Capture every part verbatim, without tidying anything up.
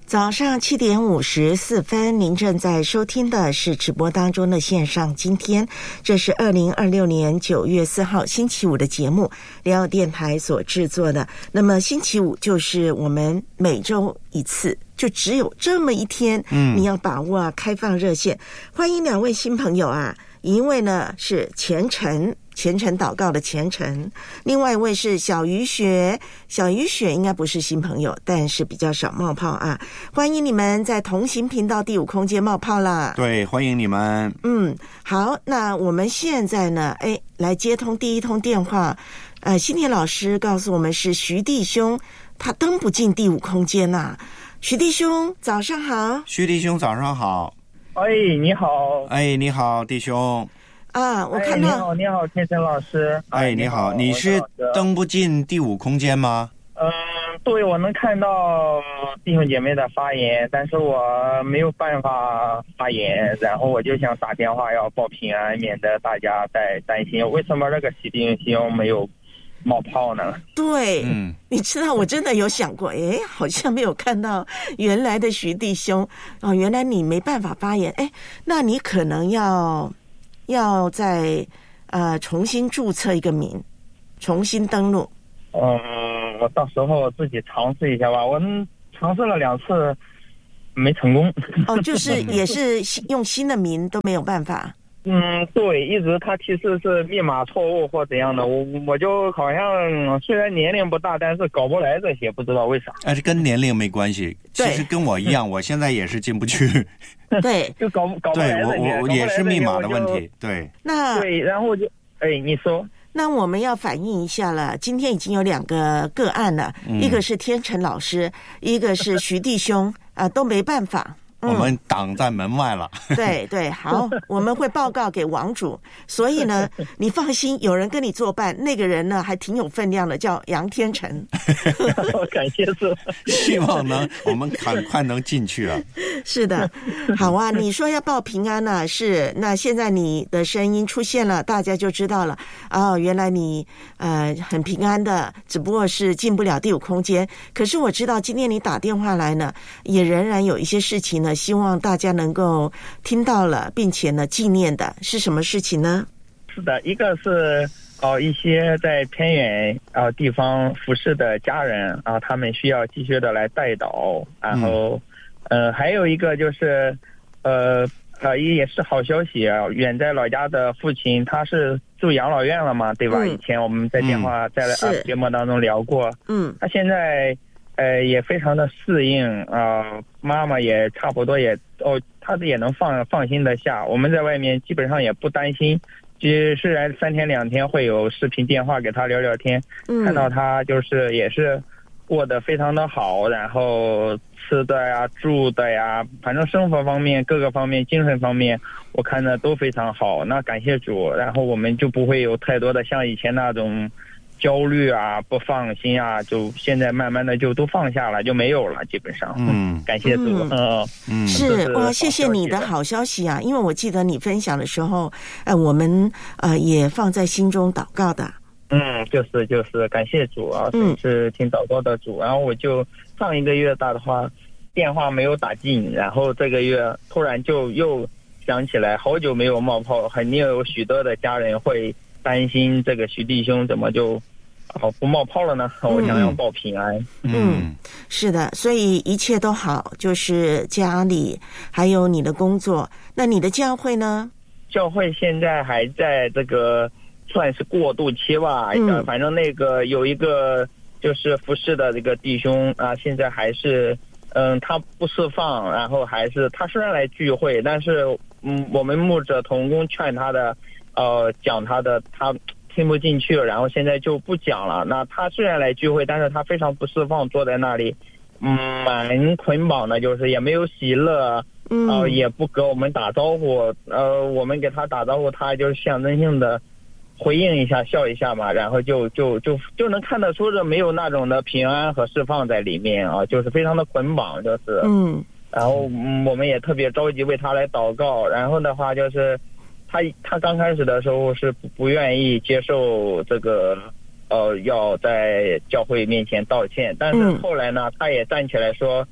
早上七点五十四分，您正在收听的是直播当中的线上今天，这是二零二六年九月四号星期五的节目，联合电台所制作的。那么星期五就是我们每周一次，就只有这么一天，嗯，你要把握啊，开放热线，欢迎两位新朋友啊，一位呢是虔诚。虔诚祷告的虔诚，另外一位是小雨雪，小雨雪应该不是新朋友，但是比较少冒泡啊。欢迎你们在同行频道第五空间冒泡啦。 对，欢迎你们。 嗯，好，那我们现在呢，哎，来接通第一通电话。呃，新田老师告诉我们是徐弟兄，他登不进第五空间呐、啊。徐弟兄，早上好。 徐弟兄，早上好。 哎，你好。 哎，你好，弟兄。 啊，我看到、 哎、你好，你好，天生老师。 哎，你好，你是登不进第五空间吗？ 嗯，对，我能看到弟兄姐妹的发言，但是我没有办法发言，然后我就想打电话要报平安，免得大家在担心为什么这个徐弟兄没有冒泡呢？ 对，嗯，你知道我真的有想过，哎，好像没有看到原来的徐弟兄哦，原来你没办法发言，哎，那你可能要。要再呃重新注册一个名，重新登录。 嗯，我到时候自己尝试一下吧。我尝试了两次，没成功。 哦，就是也是用新的名都没有办法。 嗯，对，一直他提示是密码错误或怎样的，我我就好像虽然年龄不大，但是搞不来这些，不知道为啥。 哎，这跟年龄没关系，其实跟我一样，我现在也是进不去。 对， 就搞搞不来这些。 对，我我也是密码的问题。对， 那对，然后就哎，你说。 那我们要反映一下了，今天已经有两个个案了，嗯、一个是天成老师，一个是徐弟兄啊、呃，都没办法。 我们挡在门外了。 嗯、对对，好，我们会报告给王主。所以呢，你放心，有人跟你作伴，那个人呢还挺有分量的，叫杨天成。 感谢主， 希望呢我们赶快能进去了。 是的，好啊，你说要报平安呢、啊，是，那现在你的声音出现了，大家就知道了。哦，原来你呃很平安的，只不过是进不了第五空间。可是我知道今天你打电话来呢，也仍然有一些事情呢。希望大家能够听到了，并且呢纪念的是什么事情呢？ 是的，一个是呃一些在偏远呃地方服侍的家人啊、呃，他们需要继续的来代祷，然后、嗯、呃还有一个就是呃呃也是好消息啊，远在老家的父亲他是住养老院了嘛，对吧？嗯、以前我们在电话、嗯、在呃节目当中聊过，嗯，他现在。呃，也非常的适应啊、呃，妈妈也差不多也哦，她也能放放心的下。我们在外面基本上也不担心，就虽然三天两天会有视频电话给她聊聊天，嗯、看到她就是也是过得非常的好，然后吃的呀、住的呀，反正生活方面各个方面、精神方面，我看的都非常好。那感谢主，然后我们就不会有太多的像以前那种。焦虑啊，不放心啊，就现在慢慢的就都放下了，就没有了，基本上。嗯，感谢主。嗯嗯，是哇，谢谢你的好消息啊！因为我记得你分享的时候，呃，我们呃也放在心中祷告的。 嗯，就是就是感谢主啊，嗯，是听祷告的主。然后我就上一个月打的话，电话没有打进，然后这个月突然就又想起来，好久没有冒泡，肯定有许多的家人会。担心这个徐弟兄怎么就哦不冒泡了呢？我想要报平安。 嗯，嗯是的，所以一切都好，就是家里还有你的工作。那你的教会呢？ 教会现在还在这个算是过渡期吧。嗯，反正那个有一个就是服侍的这个弟兄啊，现在还是嗯他不释放，然后还是他虽然来聚会，但是嗯我们牧者同工劝他的。呃，讲他的他听不进去，然后现在就不讲了。那他虽然来聚会，但是他非常不释放，坐在那里，嗯，蛮捆绑的，就是也没有喜乐，嗯、呃，也不给我们打招呼，呃，我们给他打招呼，他就是象征性的回应一下，笑一下嘛，然后就就就就能看得出这没有那种的平安和释放在里面啊，就是非常的捆绑，就是，嗯，然后、嗯、我们也特别着急为他来祷告，然后的话就是。他他刚开始的时候是不不愿意接受这个，呃，要在教会面前道歉，但是后来呢，他也站起来说，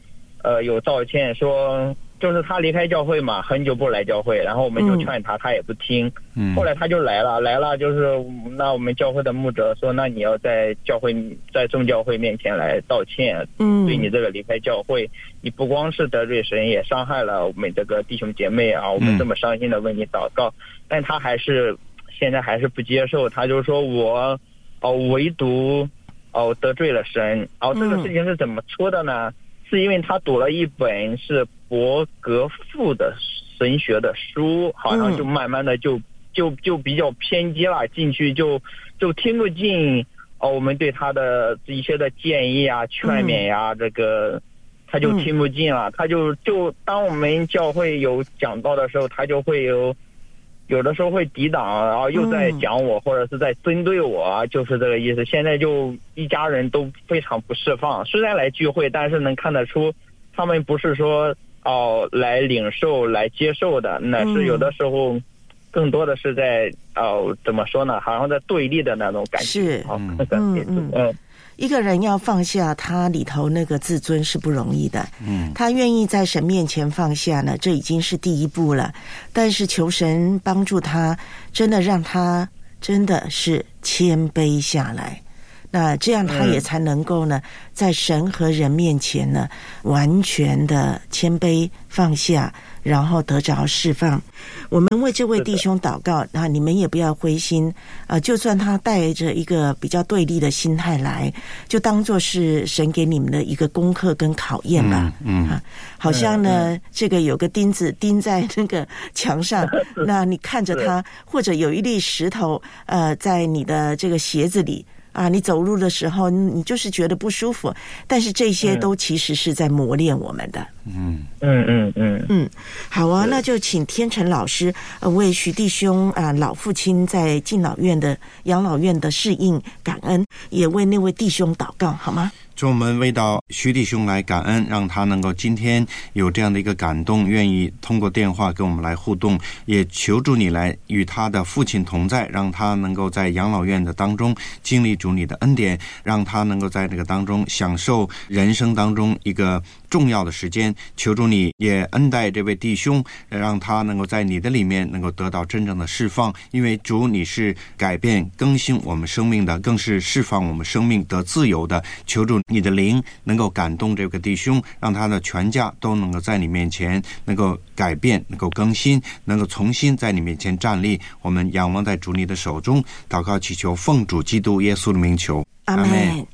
呃有道歉说。就是他离开教会嘛，很久不来教会，然后我们就劝他，嗯、他也不听。嗯，后来他就来了，来了就是那我们教会的牧者说，那你要在教会在众教会面前来道歉，嗯，对你这个离开教会，你不光是得罪神，也伤害了我们这个弟兄姐妹啊，我们这么伤心的为你祷告，嗯、但他还是现在还是不接受，他就说我哦唯独哦得罪了神，哦这个事情是怎么出的呢？是因为他读了一本是伯格富的神学的书，好像就慢慢的就就就比较偏激了，进去就就听不进哦我们对他的一些的建议啊、劝勉呀、啊，这个他就听不进了，他就就当我们教会有讲到的时候，他就会有。有的时候会抵挡，然后又在讲我，嗯、或者是在针对我，就是这个意思。现在就一家人都非常不释放，虽然来聚会，但是能看得出他们不是说哦来领受、来接受的，乃是有的时候更多的是在哦怎么说呢？好像在对立的那种感觉。 是， 嗯嗯嗯。一个人要放下他里头那个自尊是不容易的，嗯，他愿意在神面前放下呢，这已经是第一步了。但是求神帮助他，真的让他真的是谦卑下来，那这样他也才能够呢，在神和人面前呢，完全的谦卑放下，然后得着释放。我们为这位弟兄祷告，那你们也不要灰心啊、呃！就算他带着一个比较对立的心态来，就当作是神给你们的一个功课跟考验吧。嗯，嗯啊，好像呢，嗯、这个有个钉子钉在那个墙上，那你看着它，或者有一粒石头，呃，在你的这个鞋子里。啊，你走路的时候，你就是觉得不舒服，但是这些都其实是在磨练我们的。 嗯嗯嗯嗯嗯，好啊，那就请天成老师呃为徐弟兄啊、呃、老父亲在敬老院的养老院的适应感恩，也为那位弟兄祷告好吗？ 主，我们为到徐弟兄来感恩，让他能够今天有这样的一个感动，愿意通过电话跟我们来互动，也求助你来与他的父亲同在，让他能够在养老院的当中经历主你的恩典，让他能够在这个当中享受人生当中一个重要的时间。求助你也恩待这位弟兄，让他能够在你的里面能够得到真正的释放，因为主你是改变更新我们生命的，更是释放我们生命得自由的。求助你的灵能够感动这个弟兄，让他的全家都能够在你面前能够改变，能够更新，能够重新在你面前站立。我们仰望在主你的手中，祷告祈求奉主基督耶稣的名求， 阿们。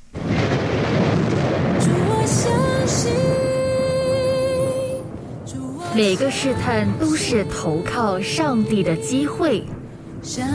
每个试探都是投靠上帝的机会。